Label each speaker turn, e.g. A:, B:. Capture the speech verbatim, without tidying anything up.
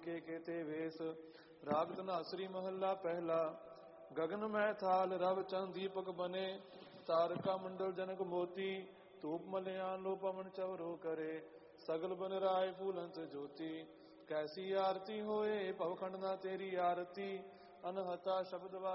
A: ਕੇ ਕੇਤੇ ਵੇਸ। ਰਾਗ ਧਨਾਸਰੀ ਮਹੱਲਾ ਪਹਿਲਾ। ਗगन मैं थाल रव चंद दीपक बने, तारका मंडल जनक मोती, धूप मलयान लो पवन चवरो करे, सगल बन राय फूलंत ज्योति। कैसी आरती होए पवखंड ना तेरी आरती, अनहता शब्द